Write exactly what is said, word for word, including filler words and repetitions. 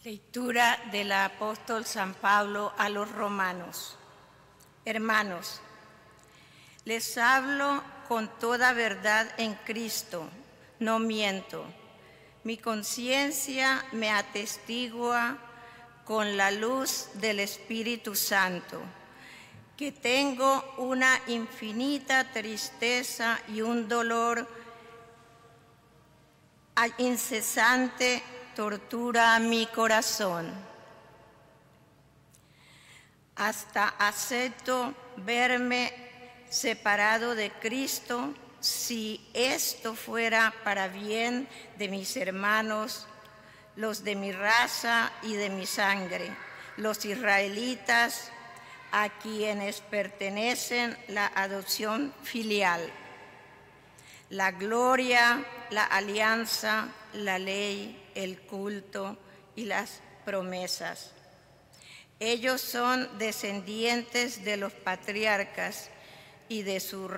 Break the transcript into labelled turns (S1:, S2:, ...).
S1: Lectura del apóstol San Pablo a los romanos. Hermanos, les hablo con toda verdad en Cristo, no miento. Mi conciencia me atestigua con la luz del Espíritu Santo, que tengo una infinita tristeza y un dolor incesante tortura mi corazón. Hasta acepto verme separado de Cristo si esto fuera para bien de mis hermanos, los de mi raza y de mi sangre, los israelitas a quienes pertenecen la adopción filial, la gloria, la alianza, la ley, el culto y las promesas. Ellos son descendientes de los patriarcas y de su